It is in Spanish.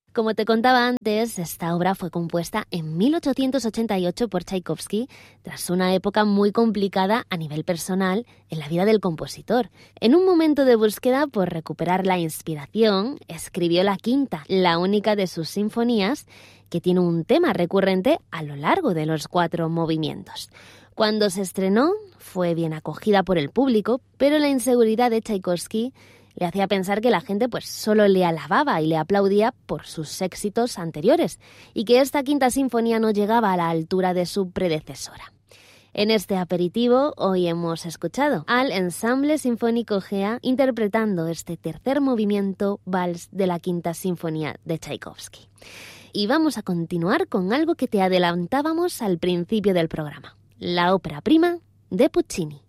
Como te contaba antes, esta obra fue compuesta en 1888 por Tchaikovsky, tras una época muy complicada a nivel personal en la vida del compositor. En un momento de búsqueda por recuperar la inspiración, escribió la quinta, la única de sus sinfonías, que tiene un tema recurrente a lo largo de los 4 movimientos. Cuando se estrenó, fue bien acogida por el público, pero la inseguridad de Tchaikovsky le hacía pensar que la gente solo le alababa y le aplaudía por sus éxitos anteriores, y que esta quinta sinfonía no llegaba a la altura de su predecesora. En este aperitivo, hoy hemos escuchado al Ensemble Sinfónico GEA interpretando este tercer movimiento vals de la quinta sinfonía de Tchaikovsky. Y vamos a continuar con algo que te adelantábamos al principio del programa, la ópera prima de Puccini.